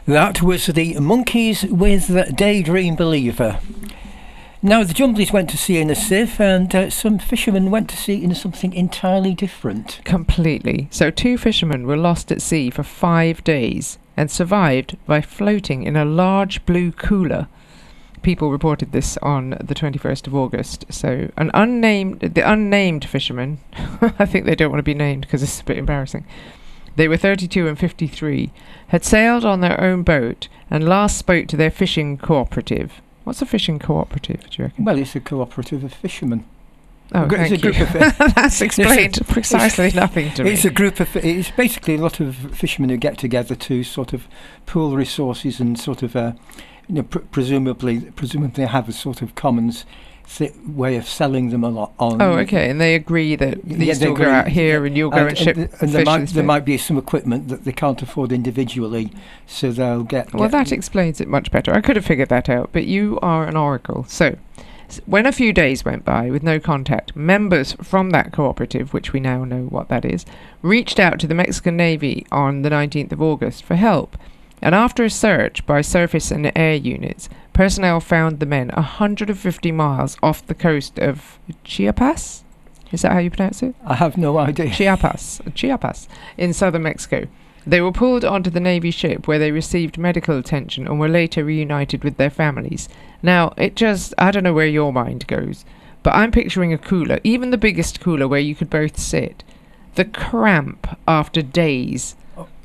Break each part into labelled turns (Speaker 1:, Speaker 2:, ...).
Speaker 1: That was the Monkeys with Daydream Believer. Now, the Jumblies went to sea in a sieve, and some fishermen went to sea in something entirely different.
Speaker 2: Completely. So 2 fishermen were lost at sea for 5 days and survived by floating in a large blue cooler. People reported this on the 21st of August. So the unnamed fishermen, I think they don't want to be named because it's a bit embarrassing. They were 32 and 53, had sailed on their own boat and last spoke to their fishing cooperative. What's a fishing cooperative, do you reckon?
Speaker 1: Well, it's a cooperative of fishermen.
Speaker 2: Oh, thank you. That's explained precisely nothing to me.
Speaker 1: It's basically a lot of fishermen who get together to sort of pool resources and sort of, presumably have a sort of commons way of selling them a lot on.
Speaker 2: Oh, okay, and they agree that these will go out here and you'll go and ship
Speaker 1: and there might be some equipment that they can't afford individually, so they'll get...
Speaker 2: Well, that explains it much better. I could have figured that out, but you are an oracle. So, when a few days went by with no contact, members from that cooperative, which we now know what that is, reached out to the Mexican Navy on the 19th of August for help. And after a search by surface and air units, personnel found the men 150 miles off the coast of Chiapas? Is that how you pronounce it?
Speaker 1: I have no idea.
Speaker 2: Chiapas, in southern Mexico. They were pulled onto the Navy ship where they received medical attention and were later reunited with their families. Now, I don't know where your mind goes, but I'm picturing a cooler, even the biggest cooler where you could both sit. The cramp after days.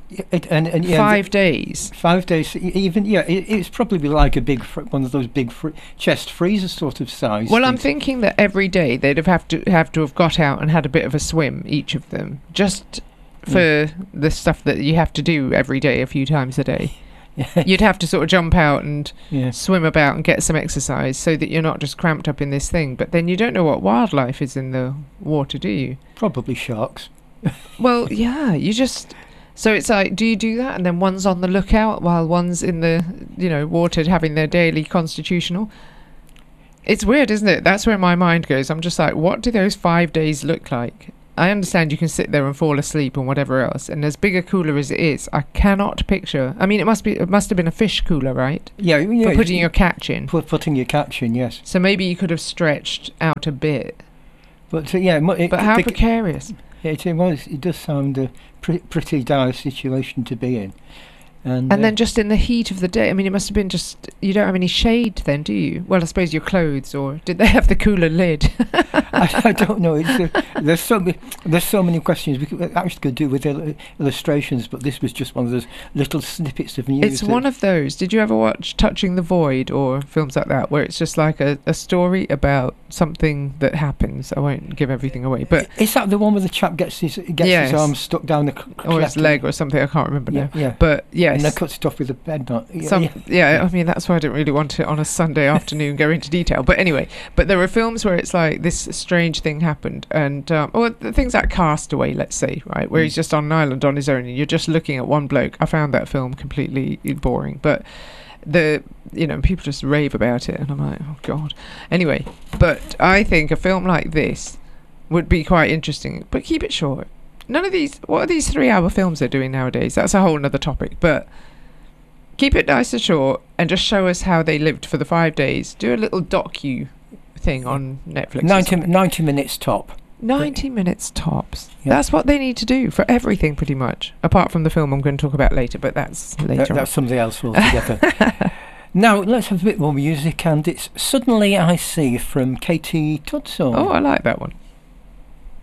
Speaker 2: 5 days.
Speaker 1: 5 days. Even it's probably like a big one of those big chest freezer sort of size.
Speaker 2: Well, I'm thinking that every day they'd have to have got out and had a bit of a swim, each of them, just for the stuff that you have to do every day, a few times a day. You'd have to sort of jump out and swim about and get some exercise so that you're not just cramped up in this thing. But then you don't know what wildlife is in the water, do you?
Speaker 1: Probably sharks.
Speaker 2: Well, yeah, you just... So it's like, do you do that? And then one's on the lookout while one's in the, water having their daily constitutional. It's weird, isn't it? That's where my mind goes. I'm just like, what do those 5 days look like? I understand you can sit there and fall asleep and whatever else. And as big a cooler as it is, I cannot picture. I mean, it must have been a fish cooler, right?
Speaker 1: Yeah.
Speaker 2: For putting your catch in.
Speaker 1: Putting your catch in, yes.
Speaker 2: So maybe you could have stretched out a bit.
Speaker 1: But
Speaker 2: how precarious.
Speaker 1: It does sound a pretty dire situation to be in. And
Speaker 2: then just in the heat of the day, I mean, it must have been just... You don't have any shade then, do you? Well, I suppose your clothes, or did they have the cooler lid?
Speaker 1: I don't know. There's so many questions we actually could do with illustrations, but this was just one of those little snippets of news.
Speaker 2: It's one of those. Did you ever watch Touching the Void or films like that, where it's just like a story about something that happens? I won't give everything away, but...
Speaker 1: Is that the one where the chap gets his arm stuck down the...
Speaker 2: Or his leg or something, I can't remember now.
Speaker 1: Yeah.
Speaker 2: But, yeah.
Speaker 1: And they cut it off with a bed knot.
Speaker 2: I mean, that's why I didn't really want to, on a Sunday afternoon, go into detail. But anyway, there are films where it's like this strange thing happened. And, or things like Castaway, let's say, right, where he's just on an island on his own and you're just looking at one bloke. I found that film completely boring. But people just rave about it. And I'm like, oh, God. Anyway, but I think a film like this would be quite interesting. But keep it short. None of these... What are these 3-hour films they're doing nowadays? That's a whole nother topic. But keep it nice and short and just show us how they lived for the 5 days. Do a little docu thing on Netflix.
Speaker 1: 90 minutes top.
Speaker 2: 90 minutes tops. Yeah. That's what they need to do for everything, pretty much. Apart from the film I'm going to talk about later, but that's later on.
Speaker 1: That's something else altogether. Now, let's have a bit more music, and it's Suddenly I See from Katie Tudson.
Speaker 2: Oh, I like that one.